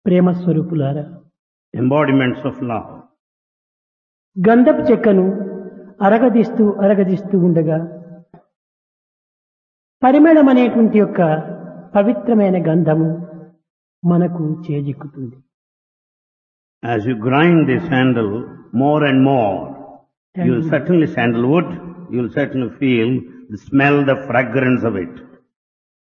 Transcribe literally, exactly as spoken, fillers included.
ప్రేమ స్వరూపులారా, embodiments of love. గంధపు చెక్కను అరగదీస్తూ అరగదీస్తూ ఉండగా పరిమళం అనేటువంటి యొక్క పవిత్రమైన గంధము మనకు చేజిక్కుతుంది. As you grind the sandal more and more, you will certainly sandalwood, you will certainly feel the smell, the fragrance of it.